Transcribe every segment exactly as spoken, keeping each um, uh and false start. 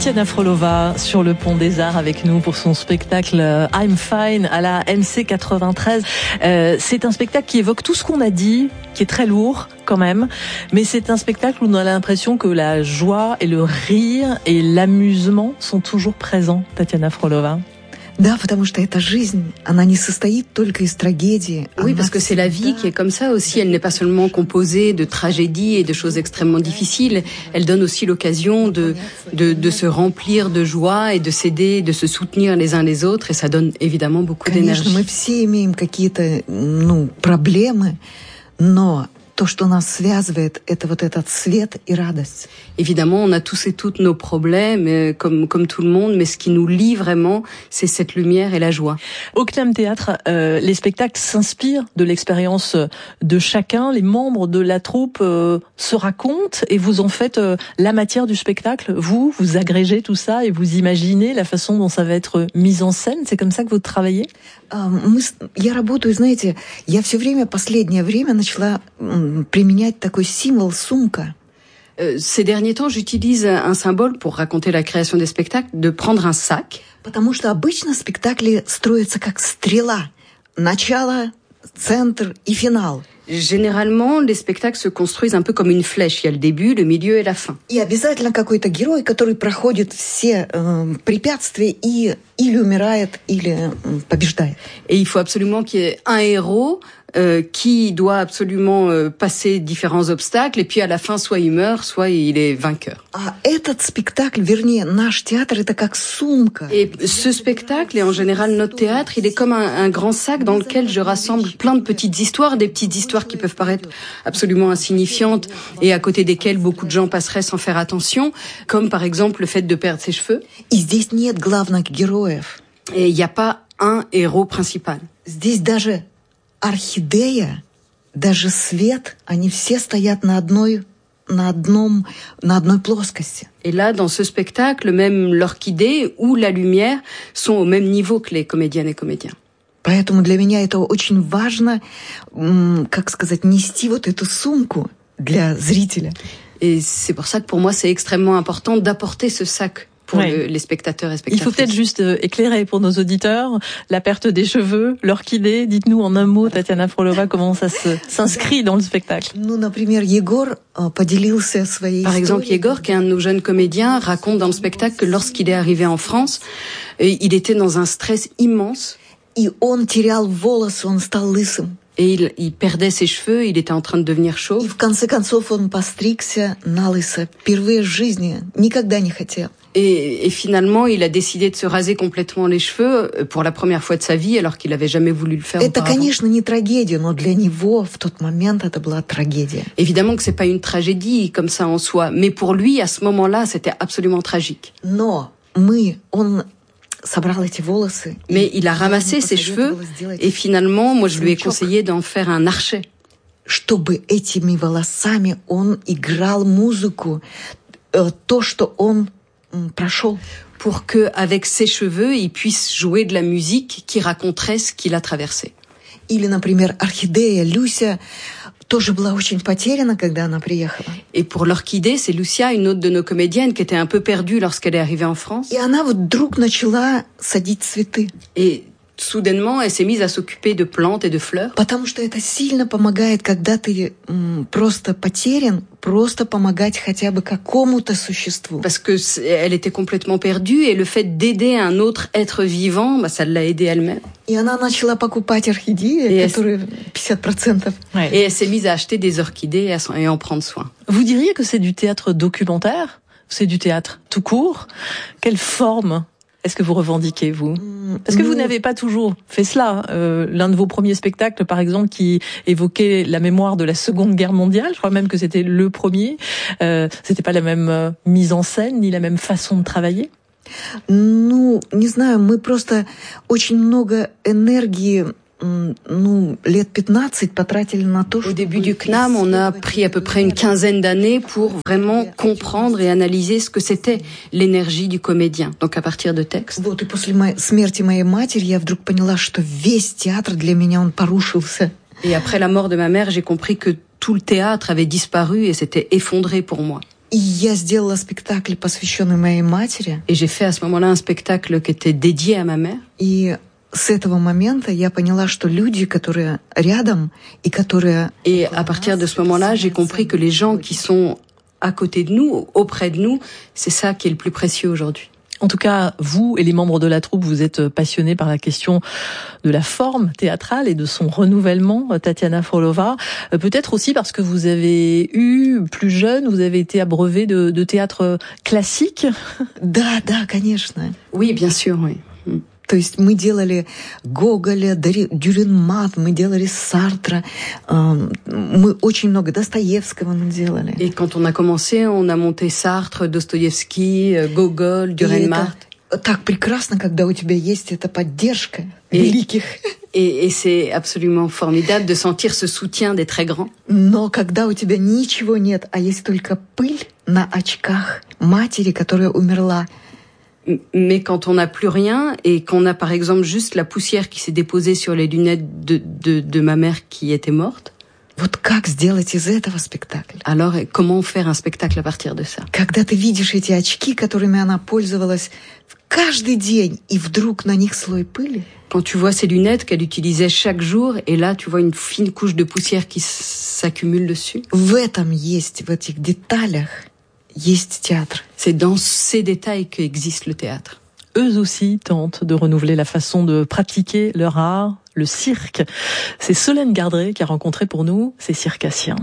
Tatiana Frolova sur le Pont des Arts avec nous pour son spectacle I'm Fine à la M C quatre-vingt-treize. Euh, c'est un spectacle qui évoque tout ce qu'on a dit, qui est très lourd quand même, mais c'est un spectacle où on a l'impression que la joie et le rire et l'amusement sont toujours présents, Tatiana Frolova. Да, потому что эта жизнь, она не состоит только из трагедии. Oui, parce que c'est la vie qui est comme ça aussi. Elle n'est pas seulement composée de tragédies et de choses extrêmement difficiles. Elle donne aussi l'occasion de, de, de se remplir de joie et de s'aider, de se soutenir les uns les autres. Et ça donne évidemment beaucoup d'énergie. Конечно, мы все имеем какие-то, ну, проблемы, но то, что нас связывает, это вот этот свет и радость. Évidemment, on a tous et toutes nos problèmes, comme, comme tout le monde, mais ce qui nous lie vraiment, c'est cette lumière et la joie. Au CNAM Théâtre, euh, les spectacles s'inspirent de l'expérience de chacun. Les membres de la troupe euh, se racontent et vous en faites euh, la matière du spectacle. Vous, vous agrégez tout ça et vous imaginez la façon dont ça va être mis en scène. C'est comme ça que vous travaillez? Мы, я работаю, знаете, я все время, последнее время начала применять такой символ сумка. Ces derniers temps, j'utilise un symbole pour raconter la création des spectacles, de prendre un sac. Потому что обычно спектакли строятся как стрела. Начало, центр и финал. Généralement, les spectacles se construisent un peu comme une flèche. Il y a le début, le milieu et la fin. И обязательно какой-то герой, который проходит все э, препятствия и или умирает, или э, побеждает. Et il faut absolument qu'il y ait un héros euh, qui doit absolument euh, passer différents obstacles, et puis à la fin, soit il meurt, soit il est vainqueur. А этот спектакль, вернее, наш театр, это как сумка. Et ce spectacle, et en général notre théâtre, il est comme un, un grand sac dans lequel je rassemble plein de petites histoires, des petites histoires qui peuvent paraître absolument insignifiantes et à côté desquelles beaucoup de gens passeraient sans faire attention, comme par exemple le fait de perdre ses cheveux. И здесь нет главных героев. Et il n'y a pas un héros principal. Здесь даже орхидея, даже свет, они все стоят на одной, на одном, на одной плоскости. Et là, dans ce spectacle, même l'orchidée ou la lumière sont au même niveau que les comédiennes et comédiens. Поэтому для меня это очень важно, как сказать, нести вот эту сумку для зрителя. Et c'est pour ça que pour moi, c'est extrêmement important d'apporter ce sac pour ouais. le, les spectateurs et spectatrices. Il faut peut-être juste éclairer pour nos auditeurs la perte des cheveux, l'orchidée. Dites-nous en un mot, Tatiana Frolova, comment ça se, s'inscrit dans le spectacle. Ну, например, Егор поделился своей Par exemple, Yegor, qui est un de nos jeunes comédiens, raconte dans le spectacle que lorsqu'il est arrivé en France, il était dans un stress immense. И он терял волосы, он стал лысым. Et il, il perdait ses cheveux, il était en train de devenir chauve. И в конце концов он постригся на лысо. Впервые в жизни, никогда не хотел. Et, et finalement, il a décidé de se raser complètement les cheveux pour la première fois de sa vie, alors qu'il n'avait jamais voulu le faire Это, auparavant. конечно, не трагедия, но для него в тот момент это была трагедия. Évidemment que c'est pas une tragédie comme ça en soi, mais pour lui, à ce moment-là, c'était absolument tragique. Но мы, он собрал эти волосы. Mais il a ramassé ses cheveux, et finalement, moi, je lui ai conseillé d'en faire un archet. Чтобы этими волосами он играл музыку, то, что он прошел. Pour que, avec ses cheveux, il puisse jouer de la musique qui raconterait ce qu'il a traversé. Или, например, орхидея Люся тоже была очень потеряна, когда она приехала. Et pour l'orchidée, c'est Lucia, une autre de nos comédiennes, qui était un peu perdue lorsqu'elle est arrivée en France. И она вот вдруг начала садить цветы. Et soudainement, elle s'est mise à s'occuper de plantes et de fleurs. Потому что это сильно помогает, когда ты м, просто потерян, просто помогать хотя бы какому-то существу. Parce que elle était complètement perdue, et le fait d'aider un autre être vivant, bah, ça l'a aidée elle-même. И она начала покупать орхидеи, et которые пятьдесят процентов. Ouais. Et elle s'est mise à acheter des orchidées et à, et en prendre soin. Vous diriez que c'est du théâtre documentaire? C'est du théâtre tout court? Quelle forme est-ce que vous revendiquez, vous? Parce que vous n'avez pas toujours fait cela. Euh, l'un de vos premiers spectacles, par exemple, qui évoquait la mémoire de la Seconde Guerre mondiale, je crois même que c'était le premier, euh, c'était pas la même euh, mise en scène, ni la même façon de travailler? Ну, не знаю, мы просто очень много энергии, ну, лет пятнадцать потратили на то, Au début du CNAM, on a pris à peu près une quinzaine d'années pour vraiment comprendre et analyser ce que c'était l'énergie du comédien. Donc à partir de textes. Вот, и после моей, смерти моей матери я вдруг поняла, что весь театр для меня, он порушился. Et après la mort de ma mère, j'ai compris que tout le théâtre avait disparu et s'était effondré pour moi. И я сделала спектакль, посвященный моей матери. Et j'ai fait à ce moment-là un spectacle qui était dédié à ma mère. И с этого момента я поняла, что люди, которые рядом и которые... Et à partir de ce moment-là, j'ai compris que les gens qui sont à côté de nous, auprès de nous, c'est ça qui est le plus précieux aujourd'hui. En tout cas, vous et les membres de la troupe, vous êtes passionnés par la question de la forme théâtrale et de son renouvellement, Tatiana Frolova. Peut-être aussi parce que vous avez eu, plus jeune, vous avez été abreuvée de, de théâtre classique. Да, да, конечно. Oui, bien sûr, oui. То есть мы делали Гоголя, Дюренмат, мы делали Сартра, мы очень много Достоевского мы делали. Et quand on a commencé, on a monté Sartre, Dostoïevski, Gogol, Dürrenmatt. Так прекрасно, когда у тебя есть эта поддержка великих. Et, et c'est absolument formidable de sentir ce soutien des très grands. Но когда у тебя ничего нет, а есть только пыль на очках матери, которая умерла. Mais quand on n'a plus rien et qu'on a par exemple juste la poussière qui s'est déposée sur les lunettes de, de, de ma mère qui était morte. Вот как сделать из этого спектакль? Alors, comment faire un spectacle à partir de ça? Когда ты видишь эти очки, которыми она пользовалась каждый день, и вдруг на них слой пыли. Quand tu vois ces lunettes qu'elle utilisait chaque jour, et là tu vois une fine couche de poussière qui s'accumule dessus. В этом есть, в этих деталях, есть театр. C'est dans ces détails qu'existe le théâtre. Eux aussi tentent de renouveler la façon de pratiquer leur art, le cirque. C'est Solène Gardré qui a rencontré pour nous ces circassiens.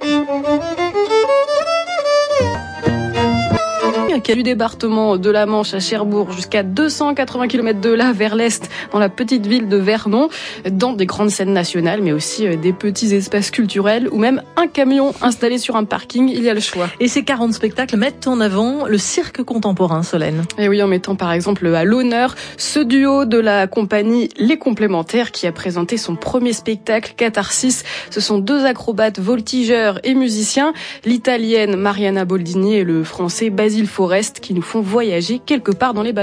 Du département de la Manche à Cherbourg jusqu'à deux cent quatre-vingts kilomètres de là vers l'est, dans la petite ville de Vernon, dans des grandes scènes nationales, mais aussi des petits espaces culturels ou même un camion installé sur un parking, il y a le choix. Et ces quarante spectacles mettent en avant le cirque contemporain, Solène. Et oui, en mettant par exemple à l'honneur ce duo de la compagnie Les Complémentaires qui a présenté son premier spectacle, Catharsis. Ce sont deux acrobates voltigeurs et musiciens, l'italienne Mariana Boldini et le français Basile Forest, qui nous font voyager quelque part dans les ballons.